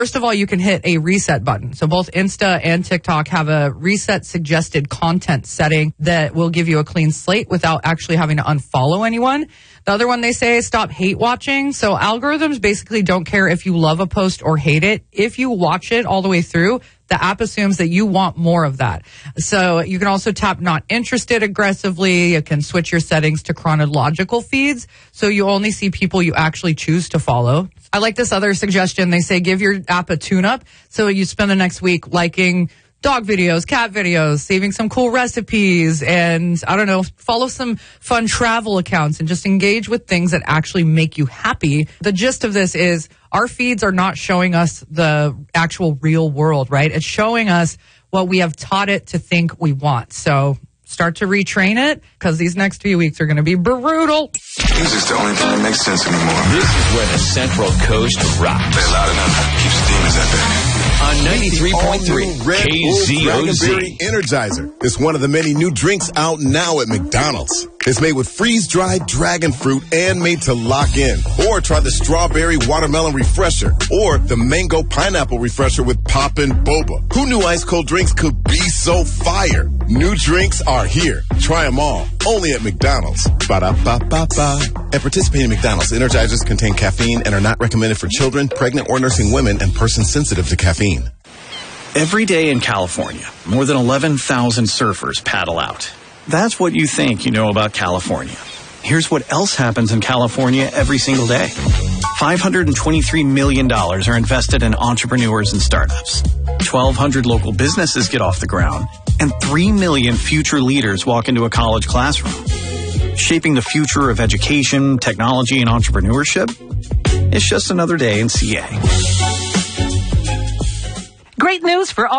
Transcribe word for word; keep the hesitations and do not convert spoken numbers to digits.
First of all, you can hit a reset button. So both Insta and TikTok have a reset suggested content setting that will give you a clean slate without actually having to unfollow anyone. The other one they say is stop hate watching. So algorithms basically don't care if you love a post or hate it. If you watch it all the way through, the app assumes that you want more of that. So you can also tap not interested aggressively. You can switch your settings to chronological feeds. So you only see people you actually choose to follow. I like this other suggestion. They say give your app a tune-up. So you spend the next week liking dog videos, cat videos, saving some cool recipes, and I don't know, follow some fun travel accounts and just engage with things that actually make you happy. The gist of this is our feeds are not showing us the actual real world, right? It's showing us what we have taught it to think we want. So start to retrain it, because these next few weeks are going to be brutal. Music's the only thing that makes sense anymore. This is where the Central Coast rocks. Play it loud enough. Keep the demons at bay. On ninety-three point three K Z O Z. Energizer is one of the many new drinks out now at McDonald's. It's made with freeze-dried dragon fruit and made to lock in. Or try the strawberry watermelon refresher or the mango pineapple refresher with Poppin' Boba. Who knew ice-cold drinks could be so fire? New drinks are here. Try them all. Only at McDonald's. Ba-da-ba-ba-ba. At participating McDonald's, Energizers contain caffeine and are not recommended for children, pregnant or nursing women, and persons sensitive to caffeine. Every day in California, more than eleven thousand surfers paddle out. That's what you think you know about California. Here's what else happens in California every single day. five hundred twenty-three million dollars are invested in entrepreneurs and startups. twelve hundred local businesses get off the ground. And three million future leaders walk into a college classroom. Shaping the future of education, technology, and entrepreneurship? It's just another day in C A. Great news for all